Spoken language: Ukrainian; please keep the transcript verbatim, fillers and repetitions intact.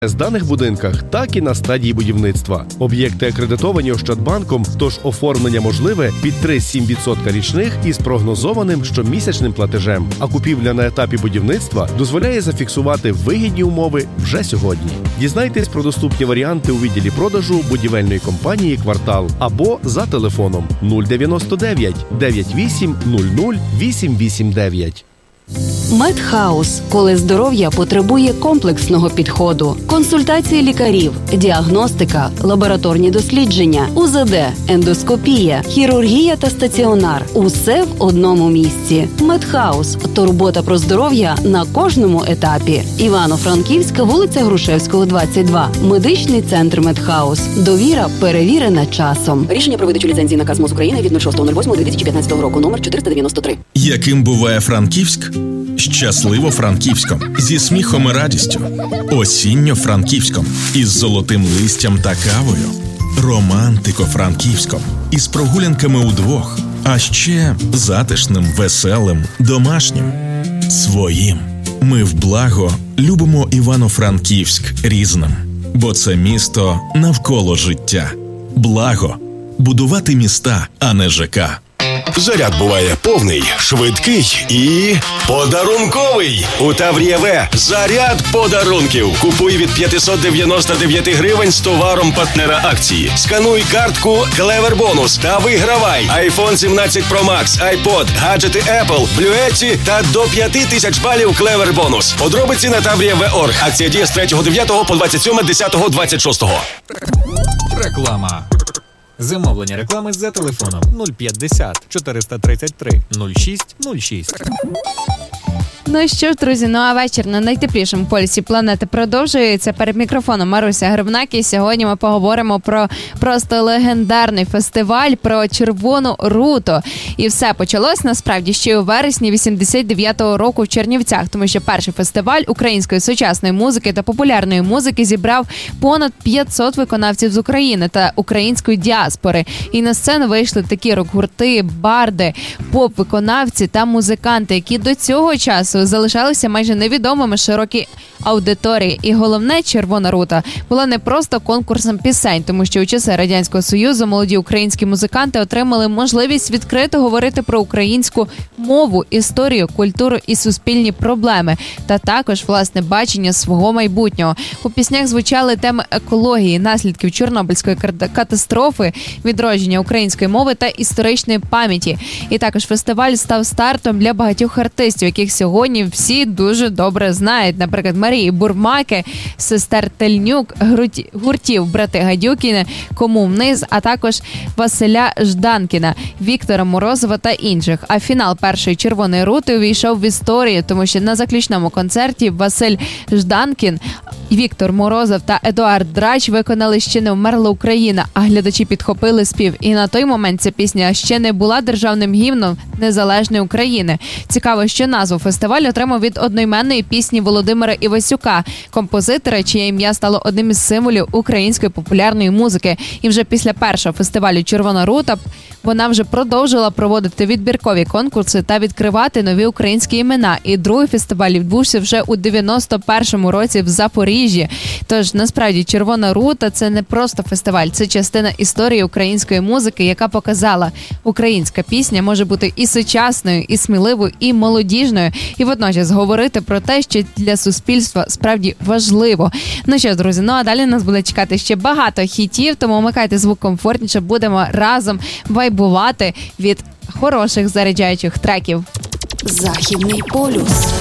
з даних будинках, так і на стадії будівництва. Об'єкти акредитовані Ощадбанком, тож оформлення можливе під три цілих сім десятих відсотка річних із прогнозованим щомісячним платежем. А купівля на етапі будівництва дозволяє зафіксувати вигідні умови вже сьогодні. Дізнайтесь про доступні варіанти у відділі продажу будівельної компанії «Квартал» або за телефоном нуль дев'яносто дев'ять дев'ять вісім нуль нуль вісім вісім дев'ять. Медхаус, коли здоров'я потребує комплексного підходу. Консультації лікарів, діагностика, лабораторні дослідження, УЗД, ендоскопія, хірургія та стаціонар. Усе в одному місці. Медхаус. Турбота про здоров'я на кожному етапі. Івано-Франківська, вулиця Грушевського, двадцять два. Медичний центр Медхаус. Довіра перевірена часом. Рішення про видачу ліцензії наказ МОЗ України від шостого восьмого дві тисячі п'ятнадцятого року номер чотириста дев'яносто три. Яким буває Франківськ? Щасливо Франківськом, зі сміхом і радістю. Осінньо Франківськом, із золотим листям та кавою. Романтико Франківськом, із прогулянками удвох. А ще затишним, веселим, домашнім. Своїм. Ми в благо любимо Івано-Франківськ різним. Бо це місто навколо життя. Благо. Будувати міста, а не ЖК. Заряд буває повний, швидкий і подарунковий. У Таврія-В заряд подарунків. Купуй від п'ятсот дев'яносто дев'ять гривень з товаром партнера акції. Скануй картку Клевер Бонус та вигравай айфон сімнадцять Про Макс, iPod, гаджети Apple, Блюетті та до п'ять тисяч балів Клевер Бонус. Подробиці на таврія ве точка орг. Акція діє з третього дев'ятого по двадцять сьоме десятого двадцять шостого. Реклама. Замовлення реклами за телефоном нуль п'ятдесят чотириста тридцять три нуль шість нуль шість. Ну що ж, друзі, ну а вечір на найтеплішому полюсі планети продовжується. Перед мікрофоном Маруся Грибнак, і сьогодні ми поговоримо про просто легендарний фестиваль, про Червону руту. І все почалось, насправді, ще у вересні вісімдесят дев'ятого року в Чернівцях, тому що перший фестиваль української сучасної музики та популярної музики зібрав понад п'ятсот виконавців з України та української діаспори. І на сцену вийшли такі рок-гурти, барди, поп-виконавці та музиканти, які до цього часу залишалися майже невідомими широкій аудиторії. І головне, Червона рута була не просто конкурсом пісень, тому що у часи Радянського Союзу молоді українські музиканти отримали можливість відкрито говорити про українську мову, історію, культуру і суспільні проблеми, та також, власне, бачення свого майбутнього. У піснях звучали теми екології, наслідків Чорнобильської катастрофи, відродження української мови та історичної пам'яті. І також фестиваль став стартом для багатьох артистів, яких сьогодні всі дуже добре знають. Наприклад, Марії Бурмаки, сестер Тельнюк, гуртів брати Гадюкіни, Кому вниз, а також Василя Жданкіна, Віктора Морозова та інших. А фінал першої Червоної рути увійшов в історію, тому що на заключному концерті Василь Жданкін, Віктор Морозов та Едуард Драч виконали «Ще не вмерла Україна», а глядачі підхопили спів. І на той момент ця пісня ще не була державним гімном незалежної України. Цікаво, що назву фестивалю отримав від одноіменної пісні Володимира Івасюка, композитора, чиє ім'я стало одним із символів української популярної музики. І вже після першого фестивалю «Червона рута» вона вже продовжила проводити відбіркові конкурси та відкривати нові українські імена. І другий фестиваль відбувся вже у дев'яносто першому році в Запоріжжі. Тож, насправді, Червона рута – це не просто фестиваль, це частина історії української музики, яка показала, українська пісня може бути і сучасною, і сміливою, і молодіжною, і водночас говорити про те, що для суспільства справді важливо. Ну що, друзі, ну а далі нас буде чекати ще багато хітів, тому вмикайте звук комфортніше, будемо разом вайбувати від хороших заряджаючих треків. Західний полюс.